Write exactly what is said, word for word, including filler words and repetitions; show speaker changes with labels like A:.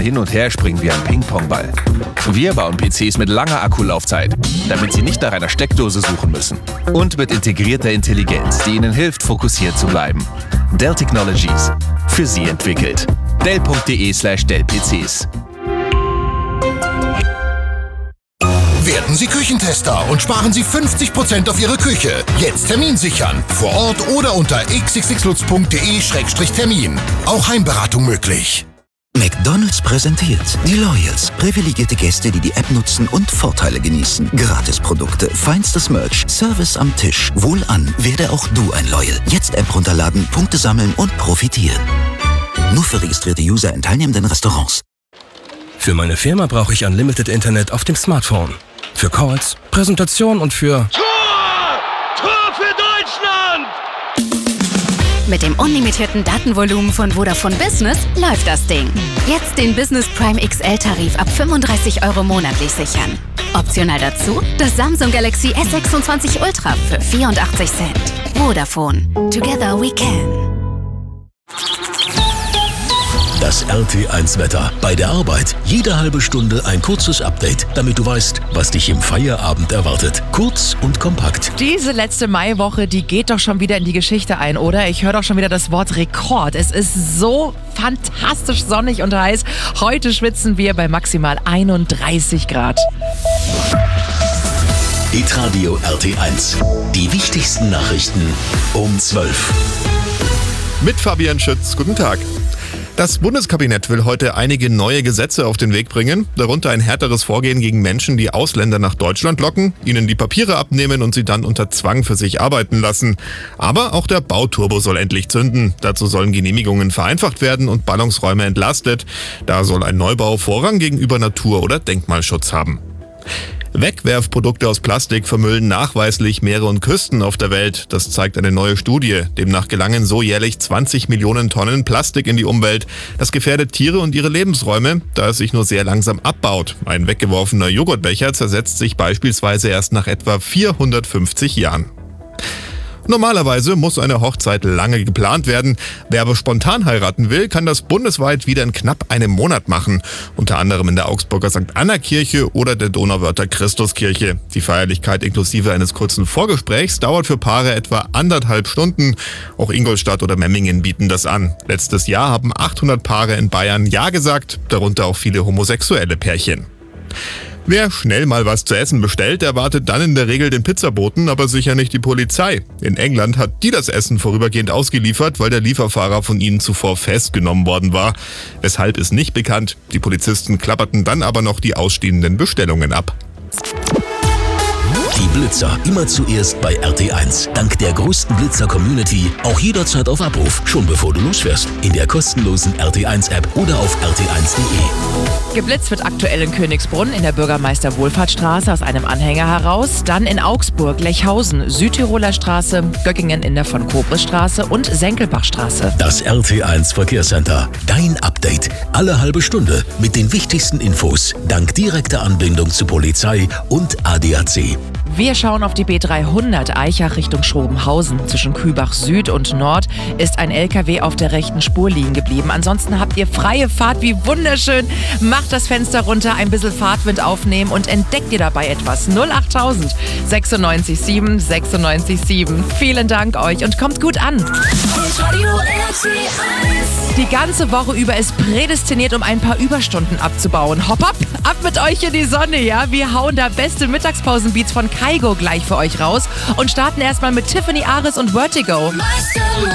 A: hin und her springen wie ein Ping-Pong-Ball. Wir bauen P Cs mit langer Akkulaufzeit, damit Sie nicht nach einer Steckdose suchen müssen. Und mit integrierter Intelligenz, die Ihnen hilft, fokussiert zu bleiben. Dell Technologies. Für Sie entwickelt. Dell.de slash Dell-PCs.
B: Werden Sie Küchentester und sparen Sie fünfzig Prozent auf Ihre Küche. Jetzt Termin sichern. Vor Ort oder unter x x x lutz punkt de Schrägstrich Termin. Auch Heimberatung möglich.
C: McDonald's präsentiert die Loyals. Privilegierte Gäste, die die App nutzen und Vorteile genießen. Gratisprodukte, feinstes Merch, Service am Tisch. Wohlan, werde auch du ein Loyal. Jetzt App runterladen, Punkte sammeln und profitieren. Nur für registrierte User in teilnehmenden Restaurants.
D: Für meine Firma brauche ich Unlimited Internet auf dem Smartphone. Für Calls, Präsentation und für...
E: Tor! Tor für Deutschland!
F: Mit dem unlimitierten Datenvolumen von Vodafone Business läuft das Ding. Jetzt den Business Prime X L-Tarif ab fünfunddreißig Euro monatlich sichern. Optional dazu das Samsung Galaxy S sechsundzwanzig Ultra für vierundachtzig Cent. Vodafone. Together we can.
G: Das R T eins Wetter. Bei der Arbeit jede halbe Stunde ein kurzes Update, damit du weißt, was dich im Feierabend erwartet. Kurz und kompakt.
H: Diese letzte Maiwoche, die geht doch schon wieder in die Geschichte ein, oder? Ich höre doch schon wieder das Wort Rekord. Es ist so fantastisch sonnig und heiß. Heute schwitzen wir bei maximal einunddreißig Grad.
G: Hitradio R T eins. Die wichtigsten Nachrichten um zwölf.
I: Mit Fabian Schütz. Guten Tag. Das Bundeskabinett will heute einige neue Gesetze auf den Weg bringen, darunter ein härteres Vorgehen gegen Menschen, die Ausländer nach Deutschland locken, ihnen die Papiere abnehmen und sie dann unter Zwang für sich arbeiten lassen. Aber auch der Bauturbo soll endlich zünden. Dazu sollen Genehmigungen vereinfacht werden und Ballungsräume entlastet. Da soll ein Neubau Vorrang gegenüber Natur- oder Denkmalschutz haben. Wegwerfprodukte aus Plastik vermüllen nachweislich Meere und Küsten auf der Welt. Das zeigt eine neue Studie. Demnach gelangen so jährlich zwanzig Millionen Tonnen Plastik in die Umwelt. Das gefährdet Tiere und ihre Lebensräume, da es sich nur sehr langsam abbaut. Ein weggeworfener Joghurtbecher zersetzt sich beispielsweise erst nach etwa vierhundertfünfzig Jahren. Normalerweise muss eine Hochzeit lange geplant werden. Wer aber spontan heiraten will, kann das bundesweit wieder in knapp einem Monat machen. Unter anderem in der Augsburger Sankt Anna Kirche oder der Donauwörther Christuskirche. Die Feierlichkeit inklusive eines kurzen Vorgesprächs dauert für Paare etwa anderthalb Stunden. Auch Ingolstadt oder Memmingen bieten das an. Letztes Jahr haben achthundert Paare in Bayern Ja gesagt, darunter auch viele homosexuelle Pärchen. Wer schnell mal was zu essen bestellt, erwartet dann in der Regel den Pizzaboten, aber sicher nicht die Polizei. In England hat die das Essen vorübergehend ausgeliefert, weil der Lieferfahrer von ihnen zuvor festgenommen worden war. Weshalb ist nicht bekannt. Die Polizisten klapperten dann aber noch die ausstehenden Bestellungen ab.
G: Die Blitzer immer zuerst bei R T eins. Dank der größten Blitzer-Community auch jederzeit auf Abruf, schon bevor du losfährst. In der kostenlosen R T eins App oder auf R T eins Punkt de.
H: Geblitzt wird aktuell in Königsbrunn in der Bürgermeister-Wohlfahrtsstraße aus einem Anhänger heraus, dann in Augsburg, Lechhausen, Südtiroler Straße, Göckingen in der von Kobris-Straße und Senkelbachstraße.
G: Das R T eins Verkehrscenter. Dein Update. Alle halbe Stunde mit den wichtigsten Infos. Dank direkter Anbindung zu Polizei und A D A C.
H: Wir schauen auf die B dreihundert Aichach Richtung Schrobenhausen. Zwischen Kübach Süd und Nord ist ein L K W auf der rechten Spur liegen geblieben. Ansonsten habt ihr freie Fahrt, wie wunderschön. Macht das Fenster runter, ein bisschen Fahrtwind aufnehmen und entdeckt ihr dabei etwas. null achttausend sechsundneunzig sieben sechsundneunzig sieben. Vielen Dank euch und kommt gut an. Die ganze Woche über ist prädestiniert, um ein paar Überstunden abzubauen. Hopp, hopp, ab mit euch in die Sonne, ja? Wir hauen da beste Mittagspausenbeats von Kaigo gleich für euch raus und starten erstmal mit Tiffany Ares und Vertigo.